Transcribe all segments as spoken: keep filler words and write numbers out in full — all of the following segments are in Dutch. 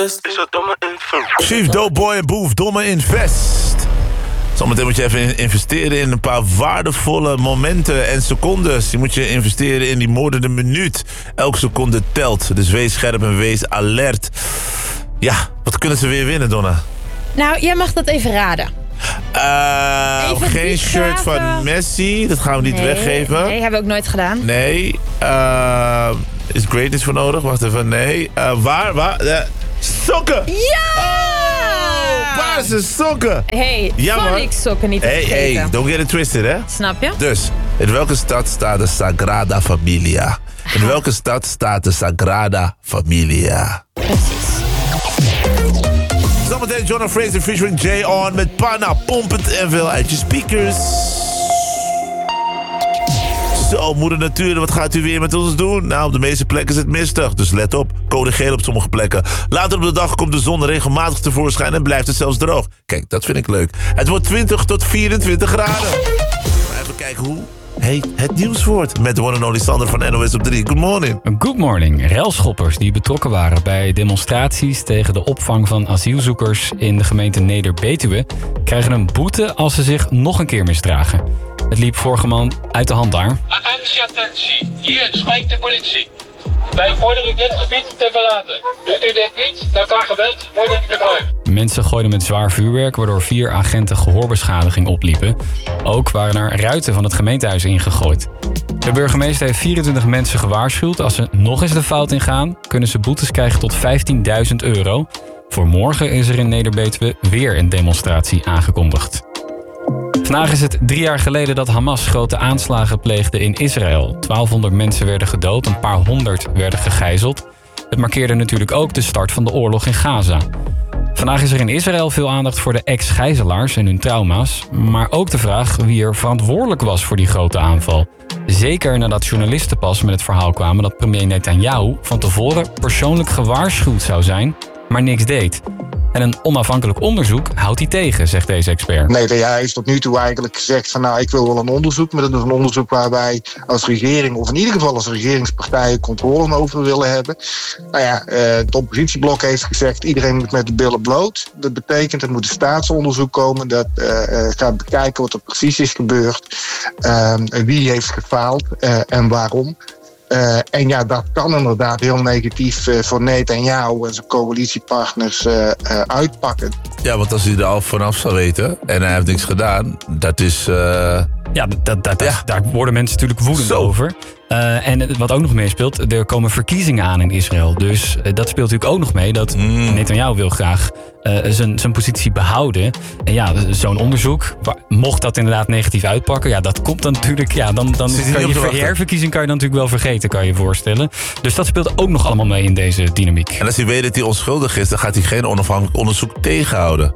Is dat domme invest? Chief, Doughboy en Boef, domme invest. Zometeen moet je even investeren in een paar waardevolle momenten en secondes. Die moet je investeren in die moordende minuut. Elke seconde telt, dus wees scherp en wees alert. Ja, wat kunnen ze weer winnen, Donna? Nou, jij mag dat even raden. Uh, Even geen shirt van Messi, dat gaan we niet nee, weggeven. Nee, hebben we ook nooit gedaan. Nee, uh, is greatness voor nodig? Wacht even, nee. Uh, waar, waar? Uh, sokken! Ja! Oh, basis, sokken! Hey, ja, Phonics sokken niet te hey, vergeten. Hey, don't get it twisted, hè? Snap je? Dus, in welke stad staat de Sagrada Familia? In welke stad staat de Sagrada Familia? Precies. Zometeen Jonah Fraser featuring Jay On met Panna. Pomp het en veel uit je speakers. Zo, moeder natuur, wat gaat u weer met ons doen? Nou, op de meeste plekken is het mistig, dus let op. Code geel op sommige plekken. Later op de dag komt de zon regelmatig tevoorschijn en blijft het zelfs droog. Kijk, dat vind ik leuk. Het wordt twintig tot vierentwintig graden. Even kijken hoe heet het nieuws wordt. Met de one and only Sander van N O S op drie. Good morning. Good morning. Relschoppers die betrokken waren bij demonstraties tegen de opvang van asielzoekers in de gemeente Neder-Betuwe krijgen een boete als ze zich nog een keer misdragen. Het liep vorige maand uit de hand daar. Attentie, attentie. Hier spreekt de politie. Wij vorderen dit gebied te verlaten. Doet u dit niet, dan kan geweld worden gebruikt. Mensen gooiden met zwaar vuurwerk, waardoor vier agenten gehoorbeschadiging opliepen. Ook waren er ruiten van het gemeentehuis ingegooid. De burgemeester heeft vierentwintig mensen gewaarschuwd. Als ze nog eens de fout ingaan, kunnen ze boetes krijgen tot vijftienduizend euro. Voor morgen is er in Neder-Betuwe weer een demonstratie aangekondigd. Vandaag is het drie jaar geleden dat Hamas grote aanslagen pleegde in Israël. twaalfhonderd mensen werden gedood, een paar honderd werden gegijzeld. Het markeerde natuurlijk ook de start van de oorlog in Gaza. Vandaag is er in Israël veel aandacht voor de ex-gijzelaars en hun trauma's. Maar ook de vraag wie er verantwoordelijk was voor die grote aanval. Zeker nadat journalisten pas met het verhaal kwamen dat premier Netanyahu van tevoren persoonlijk gewaarschuwd zou zijn, maar niks deed. En een onafhankelijk onderzoek houdt hij tegen, zegt deze expert. Nee, hij heeft tot nu toe eigenlijk gezegd van nou, ik wil wel een onderzoek, maar dat is een onderzoek waar wij als regering, of in ieder geval als regeringspartijen, controle over willen hebben. Nou ja, het oppositieblok heeft gezegd, iedereen moet met de billen bloot. Dat betekent, er moet een staatsonderzoek komen dat uh, gaat bekijken wat er precies is gebeurd, uh, wie heeft gefaald uh, en waarom. Uh, en ja, dat kan inderdaad heel negatief uh, voor Netanyahu en zijn coalitiepartners uh, uh, uitpakken. Ja, want als hij er al vanaf zou weten en hij heeft niks gedaan, dat is... Uh... Ja, dat, dat, ja. daar worden mensen natuurlijk woedend Zo. over. Uh, en wat ook nog meespeelt, er komen verkiezingen aan in Israël. Dus uh, dat speelt natuurlijk ook nog mee dat mm. Netanyahu wil graag uh, zijn, zijn positie behouden. En ja, zo'n onderzoek, mocht dat inderdaad negatief uitpakken, ja, dat komt dan natuurlijk, ja, dan, dan kan je de herverkiezing kan je dan natuurlijk wel vergeten, kan je je voorstellen. Dus dat speelt ook nog allemaal mee in deze dynamiek. En als hij weet dat hij onschuldig is, dan gaat hij geen onafhankelijk onderzoek tegenhouden.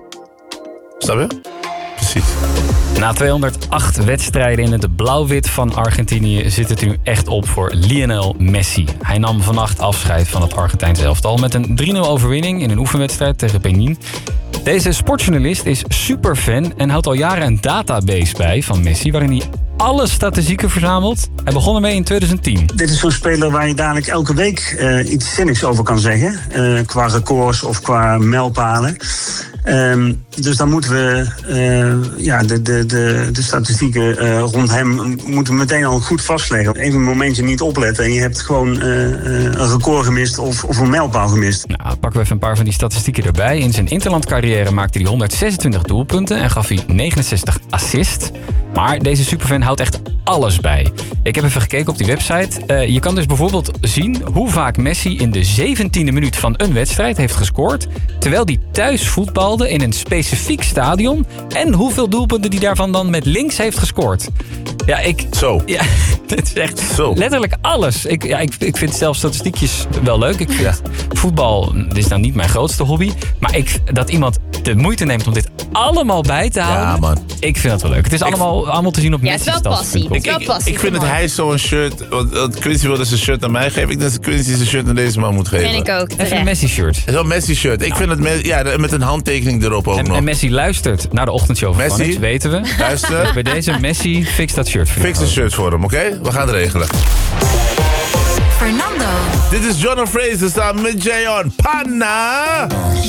Snap je? Precies. Na tweehonderdacht wedstrijden in het blauw-wit van Argentinië zit het nu echt op voor Lionel Messi. Hij nam vannacht afscheid van het Argentijnse elftal met een drie nul overwinning in een oefenwedstrijd tegen Benin. Deze sportjournalist is superfan en houdt al jaren een database bij van Messi waarin hij alle statistieken verzamelt. Hij begon ermee in twintig tien. Dit is zo'n speler waar je dadelijk elke week uh, iets zinnigs over kan zeggen. Uh, qua records of qua mijlpalen. Um, dus dan moeten we uh, ja, de, de, de, de statistieken uh, rond hem moeten we meteen al goed vastleggen. Even een momentje niet opletten en je hebt gewoon uh, een record gemist of, of een mijlpaal gemist. Nou, pakken we even een paar van die statistieken erbij. In zijn interlandcarrière maakte hij honderdzesentwintig doelpunten en gaf hij negenenzestig assists. Maar deze superfan houdt echt alles bij. Ik heb even gekeken op die website. Uh, je kan dus bijvoorbeeld zien hoe vaak Messi in de zeventiende minuut van een wedstrijd heeft gescoord, terwijl hij thuis voetbalde in een specifiek stadion en hoeveel doelpunten hij daarvan dan met links heeft gescoord. Ja, ik... Zo. Ja, het is echt Zo. letterlijk alles. Ik, ja, ik, ik vind zelf statistiekjes wel leuk. Ik vind Ja. voetbal, dit is nou niet mijn grootste hobby, maar ik, dat iemand de moeite neemt om dit allemaal bij te houden, Ja, man. ik vind dat wel leuk. Het is allemaal, allemaal te zien op Ja, het is wel passie. Het is wel Ik, passie. ik vind dat hij zo'n shirt... Want, want Quincy wilde zijn shirt aan mij geven. Ik denk dat Quincy zijn shirt aan deze man moet geven. Vind ik ook. Even een terecht. Messi-shirt. Zo'n Messi-shirt. Ik vind het met, ja, met een handtekening erop ook En, nog. en Messi luistert naar de ochtendshow van Messi? Phonics, weten we. Luister. Bij deze Messi, fix dat shirt. voor je. Fix een shirt voor hem, oké? Okay? We gaan het regelen. Fernando Mondo. Dit is John Fraser samen met Jayon. Panna!